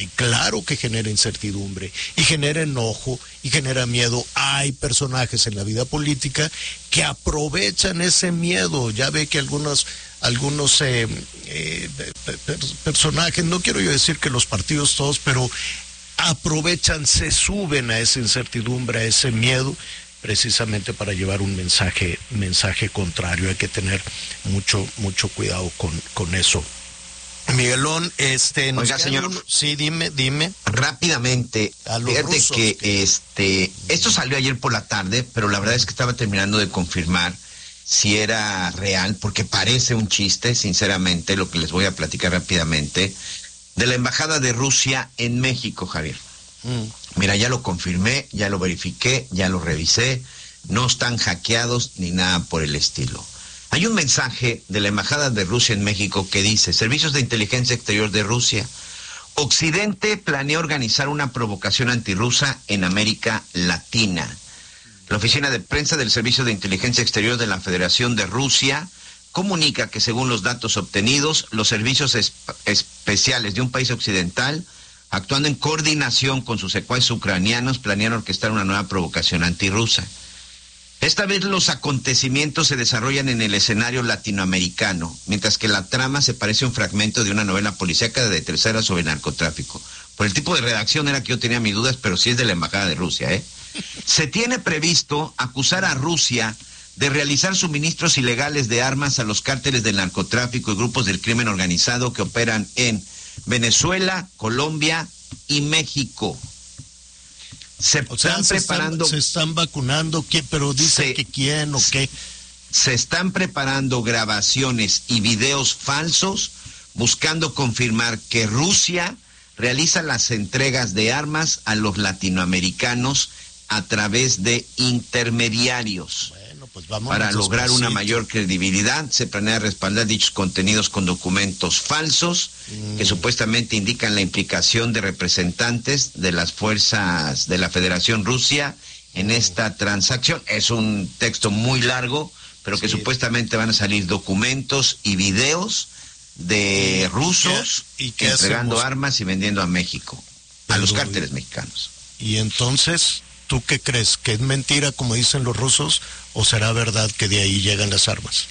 Y claro que genera incertidumbre y genera enojo y genera miedo. Hay personajes en la vida política que aprovechan ese miedo. Ya ve que algunos personajes, no quiero yo decir que los partidos todos, pero aprovechan, se suben a esa incertidumbre, a ese miedo, precisamente para llevar un mensaje contrario. Hay que tener mucho cuidado con eso. Miguelón, oiga, señor. Sí, dime. Rápidamente, fíjate rusos, que esto salió ayer por la tarde, pero la verdad es que estaba terminando de confirmar si era real, porque parece un chiste, sinceramente, lo que les voy a platicar rápidamente, de la Embajada de Rusia en México, Javier. Mira, ya lo confirmé, ya lo verifiqué, ya lo revisé, no están hackeados ni nada por el estilo. Hay un mensaje de la Embajada de Rusia en México que dice: Servicios de Inteligencia Exterior de Rusia, Occidente planea organizar una provocación antirrusa en América Latina. La oficina de prensa del Servicio de Inteligencia Exterior de la Federación de Rusia comunica que, según los datos obtenidos, los servicios especiales de un país occidental, actuando en coordinación con sus secuaces ucranianos, planean orquestar una nueva provocación antirrusa. Esta vez los acontecimientos se desarrollan en el escenario latinoamericano, mientras que la trama se parece a un fragmento de una novela policíaca de tercera sobre narcotráfico. Por el tipo de redacción era que yo tenía mis dudas, pero sí es de la Embajada de Rusia, ¿eh? Se tiene previsto acusar a Rusia de realizar suministros ilegales de armas a los cárteles del narcotráfico y grupos del crimen organizado que operan en Venezuela, Colombia y México. Se están vacunando, pero dice que quién o qué. Se están preparando grabaciones y videos falsos buscando confirmar que Rusia realiza las entregas de armas a los latinoamericanos a través de intermediarios. Bueno, pues para lograr una mayor credibilidad, se planea respaldar dichos contenidos con documentos falsos que supuestamente indican la implicación de representantes de las fuerzas de la Federación Rusia en esta transacción. Es un texto muy largo, pero que supuestamente van a salir documentos y videos de rusos entregando armas y vendiendo a México, a los cárteles mexicanos. Y entonces, ¿tú qué crees? ¿Que es mentira, como dicen los rusos, o será verdad que de ahí llegan las armas?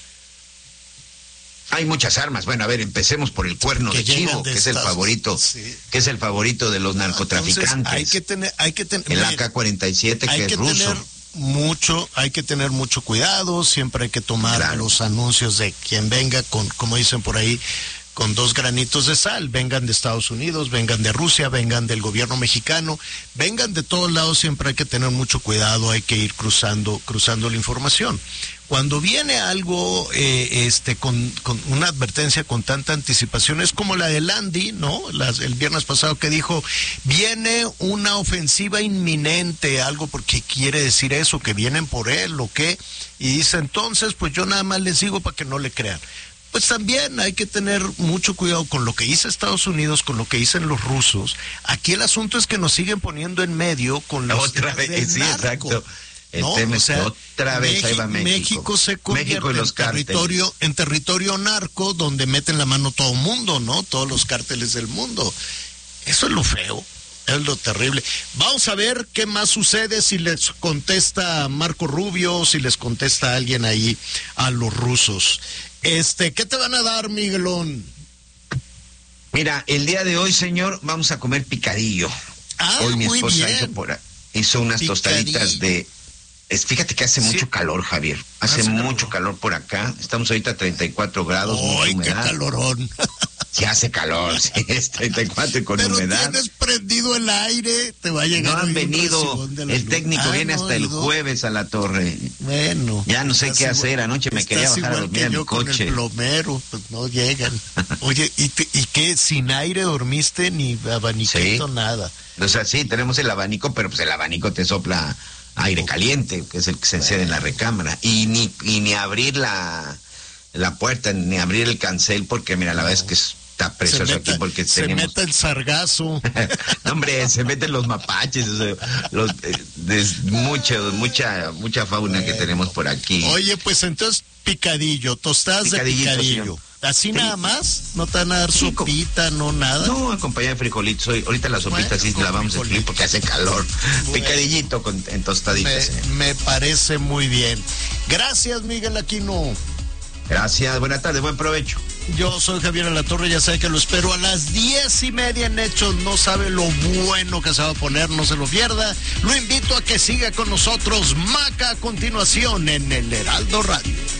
Hay muchas armas. Bueno, a ver, empecemos por el cuerno de chivo, que es el favorito, que es el favorito de los narcotraficantes. Entonces, hay que tener el AK-47, que es ruso. Hay que tener mucho cuidado, siempre hay que tomar los anuncios de quien venga con, como dicen por ahí, con 2 granitos de sal. Vengan de Estados Unidos, vengan de Rusia, vengan del gobierno mexicano, vengan de todos lados. Siempre hay que tener mucho cuidado, hay que ir cruzando la información. Cuando viene algo con una advertencia con tanta anticipación, es como la de Landy, ¿no? El viernes pasado, que dijo, viene una ofensiva inminente, algo, porque quiere decir eso, que vienen por él o qué, y dice, entonces, pues yo nada más les digo para que no le crean. Pues también hay que tener mucho cuidado con lo que dice Estados Unidos, con lo que dicen los rusos. Aquí el asunto es que nos siguen poniendo en medio con los otra vez, sí, narco. Exacto. El tema es que otra vez ahí va México. México se convierte en territorio narco, donde meten la mano todo el mundo, ¿no? Todos los cárteles del mundo. Eso es lo feo, es lo terrible. Vamos a ver qué más sucede, si les contesta Marco Rubio, si les contesta alguien ahí a los rusos. ¿Qué te van a dar, Miguelón? Mira, el día de hoy, señor, vamos a comer picadillo. Hoy mi esposa hizo unas tostaditas de... Fíjate que hace mucho calor, Javier. Hace mucho calor por acá. Estamos ahorita a 34 grados, mucha humedad. ¡Ay, qué calorón! Sí hace calor, sí, es 34 y con humedad. Pero tienes prendido el aire, te va a llegar. No han venido, el técnico viene hasta el jueves a la torre. Bueno. Ya no sé qué hacer, anoche me quería bajar a dormir a mi coche. Con el plomero, pues no llegan. Oye, ¿y qué? ¿Sin aire dormiste, ni abaniquito, nada? O sea, sí, tenemos el abanico, pero pues el abanico te sopla aire caliente, que es el que se enciende en la recámara. Y ni abrir la puerta, ni abrir el cancel, porque mira, la verdad es que está precioso aquí, porque se mete el sargazo. No, hombre, se meten los mapaches, mucha fauna que tenemos por aquí. Oye, pues entonces picadillo, tostadas de picadillo. ¿Así nada más? ¿No te van a dar sopita, no nada? No, acompañada de frijolitos. Ahorita la sopita sí la vamos a explicar porque hace calor. Picadillito en tostaditas. Me parece muy bien. Gracias, Miguel Aquino. Gracias, buena tarde, buen provecho. Yo soy Javier Alatorre, ya sabe que lo espero a las 10:30 en Hechos. No sabe lo bueno que se va a poner, no se lo pierda. Lo invito a que siga con nosotros. Maca a continuación en el Heraldo Radio.